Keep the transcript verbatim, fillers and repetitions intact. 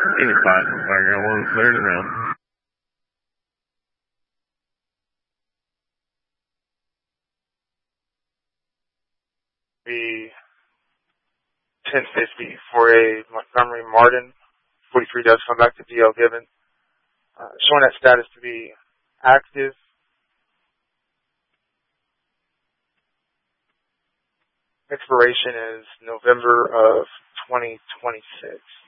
Any spot. Like I want to learn it now. Be ten fifty for a Montgomery Martin. forty-three does come back to D L Given. Uh, showing that status to be active. Expiration is November of twenty twenty-six.